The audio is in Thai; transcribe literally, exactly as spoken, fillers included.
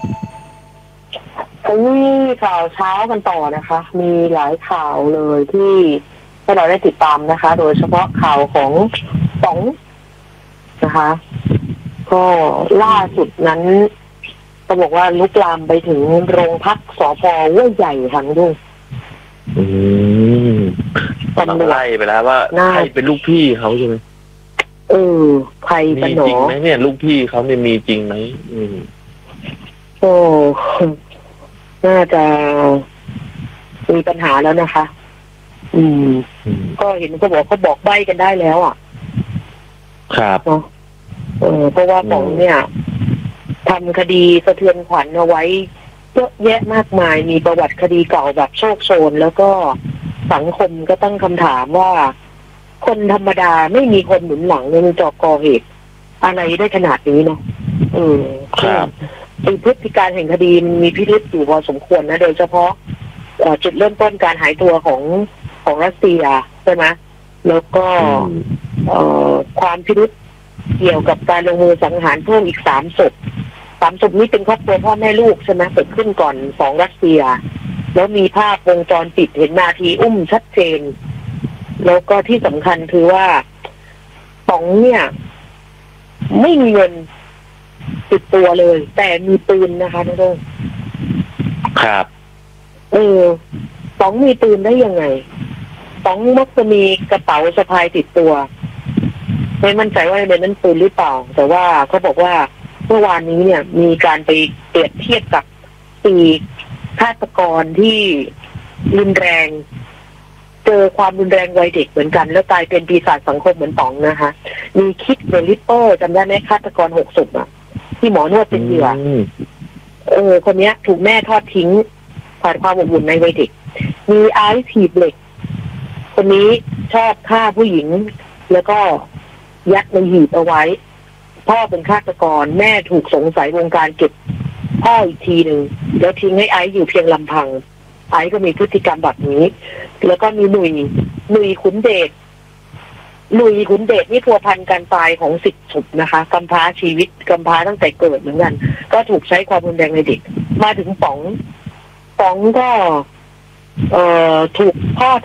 ทีนี้ข่าวเช้ากันต่อนะคะมีหลายข่าวเลยที่ให้เราได้ติดตามนะคะโดยเฉพาะข่าวของป๋องนะคะก็ล่าสุดนั้นก็บอกว่าลุกลามไปถึงโรงพักสภ.ห้วยใหญ่ค่ะนุ้งอืมตำรวจไล่ไปแล้วว่าใครเป็นลูกพี่เขาใช่ไหมเออใครกันหนอมีจริงไหมเนี่ยลูกพี่เขาเนี่ยมีจริงไหมอืมโอ้น่าจะมีปัญหาแล้วนะคะ อืมก็เห็นเขาบอกเขาบอกใบ้กันได้แล้วอ่ะครับเนาะเออเพราะว่าป๋องเนี่ยทำคดีสะเทือนขวัญเอาไว้เยอะแยะมากมายมีประวัติคดีเก่าแบบโชคโชนแล้วก็สังคมก็ตั้งคำถามว่าคนธรรมดาไม่มีคนหนุนหลังในจอกก่อเหตุอะไรได้ขนาดนี้เนาะเออครับคือพฤติการแห่งคดีมันมีพิรุธอยู่พอสมควรนะโดยเฉพาะจุดเริ่มต้นการหายตัวของของรัสเซียใช่ไหมแล้วก็ความพิรุธเกี่ยวกับการลงมือสังหารเพิ่มอีกสามศพสามศพนี้เป็นครอบครัวพ่อแม่ลูกใช่ไหมเกิดขึ้นก่อนของรัสเซียแล้วมีภาพวงจรปิดเห็นนาทีอุ้มชัดเจนแล้วก็ที่สำคัญคือว่าป๋องเนี่ยไม่มีเงินติดตัวเลยแต่มีปืนนะคะน้องครับเออป๋องมีปืนได้ยังไงป๋องมักจะมีกระเป๋าสะพายติดตัวไม่มั่นใจว่าในนั้นปืนหรือเปล่าแต่ว่าเขาบอกว่าเมื่อวานนี้เนี่ยมีการไปเปรียบเทียบกับสี่ฆาตกรที่รุนแรงเจอความรุนแรงวัยเด็กเหมือนกันแล้วกลายเป็นปีศาจสังคมเหมือนป๋องนะคะมีคิดเดลิปเปอร์จำได้ไหมฆาตกรหกศพอ่ะที่หมอนวดเป็นเหยื่อเออคนนี้ถูกแม่ทอดทิ้งขาดความอบอุ่นในวัยเด็กมีไอซ์ถีบเหล็กคนนี้ชอบฆ่าผู้หญิงแล้วก็ยัดในหีบเอาไว้พ่อเป็นฆาตกรแม่ถูกสงสัยวงการเก็บพ่ออีกทีหนึ่งแล้วทิ้งให้ไอซ์อยู่เพียงลำพังไอซ์ก็มีพฤติกรรมแบบนี้แล้วก็มีหนุ่ยหนุ่ยขุนเดชหนุ่ยขุนเดชนี่พัวพันการตายของสิทธิ์ศพนะคะกำพร้าชีวิตกำพร้าตั้งแต่เกิดเหมือนกันก็ถูกใช้ความรุนแรงในเด็กมาถึงป๋องป๋องก็เอ่อถูกพ่อ